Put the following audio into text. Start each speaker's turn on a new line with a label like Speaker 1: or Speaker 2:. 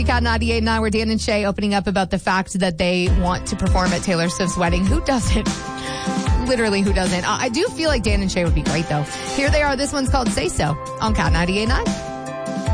Speaker 1: Cat 98.9, where Dan and Shay opening up about the fact that they want to perform at Taylor Swift's wedding. Who doesn't? Literally, who doesn't? I do feel like Dan and Shay would be great, though. Here they are. This one's called Say So on Cat 98.9.